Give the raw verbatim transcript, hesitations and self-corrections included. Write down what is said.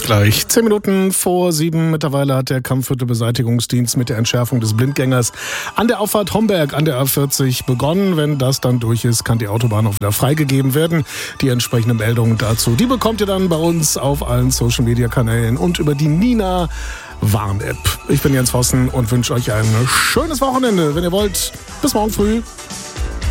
Gleich zehn Minuten vor sieben. Mittlerweile hat der Kammviertelbeseitigungsdienst mit der Entschärfung des Blindgängers an der Auffahrt Homberg an der A vierzig begonnen. Wenn das dann durch ist, kann die Autobahn auch wieder freigegeben werden. Die entsprechende Meldung dazu, die bekommt ihr dann bei uns auf allen Social-Media-Kanälen und über die Nina Warn-App. Ich bin Jens Vossen und wünsche euch ein schönes Wochenende. Wenn ihr wollt, bis morgen früh.